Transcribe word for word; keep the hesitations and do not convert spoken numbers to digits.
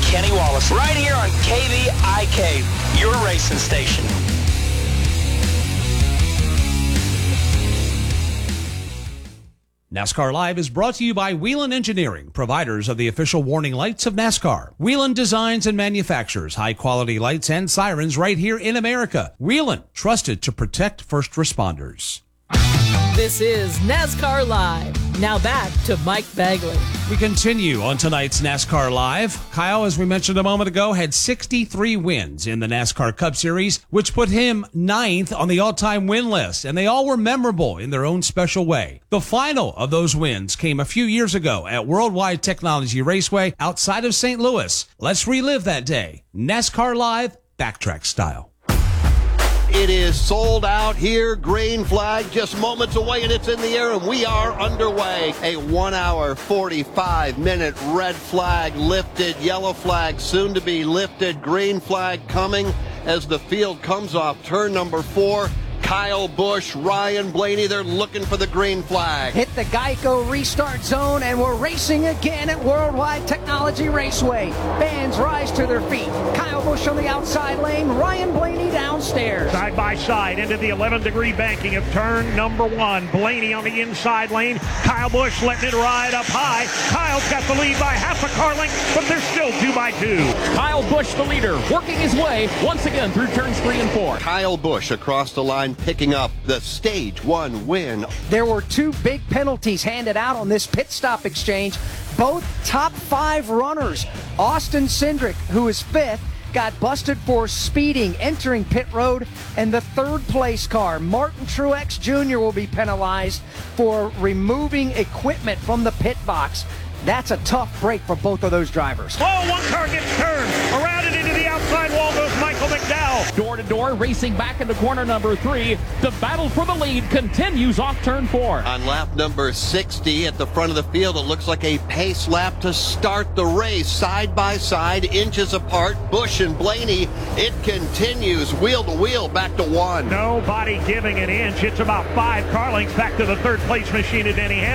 Kenny Wallace, right here on K V I K, your racing station. NASCAR Live is brought to you by Whelen Engineering, providers of the official warning lights of NASCAR. Whelen designs and manufactures high-quality lights and sirens right here in America. Whelen, trusted to protect first responders. This is NASCAR Live. Now back to Mike Bagley. We continue on tonight's NASCAR Live. Kyle, as we mentioned a moment ago, had sixty-three wins in the NASCAR Cup Series, which put him ninth on the all-time win list, and they all were memorable in their own special way. The final of those wins came a few years ago at Worldwide Technology Raceway outside of Saint Louis. Let's relive that day. NASCAR Live, backtrack style. It is sold out here. Green flag just moments away, and it's in the air, and we are underway. A one hour, forty-five minute red flag lifted, yellow flag soon to be lifted, green flag coming as the field comes off turn number four. Kyle Busch, Ryan Blaney, they're looking for the green flag. Hit the Geico restart zone, and we're racing again at Worldwide Technology Raceway. Fans rise to their feet. Kyle Busch on the outside lane, Ryan Blaney downstairs. Side by side into the eleven degree banking of turn number one. Blaney on the inside lane. Kyle Busch letting it ride up high. Kyle's got the lead by half a car length, but they're still two by two. Kyle Busch, the leader, working his way once again through turns three and four. Kyle Busch across the line, picking up the stage one win. There were two big penalties handed out on this pit stop exchange. Both top five runners. Austin Cindric, who is fifth, got busted for speeding entering pit road, and the third place car, Martin Truex Junior, will be penalized for removing equipment from the pit box. That's a tough break for both of those drivers. Oh, one car gets turned. Around it into the outside wall goes Michael McDowell. Door to door, racing back into corner number three. The battle for the lead continues off turn four. On lap number sixty at the front of the field, it looks like a pace lap to start the race. Side by side, inches apart, Busch and Blaney. It continues wheel to wheel back to one. Nobody giving an inch. It's about five car lengths back to the third place machine at Denny Hamlin.